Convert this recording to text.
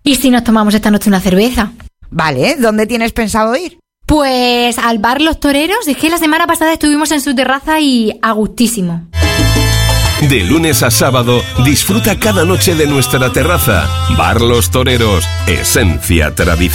¿Y si nos tomamos esta noche una cerveza? Vale, ¿dónde tienes pensado ir? Pues al bar Los Toreros. Es que la semana pasada estuvimos en su terraza y a gustísimo. De lunes a sábado, disfruta cada noche de nuestra terraza. Bar Los Toreros, esencia tradición.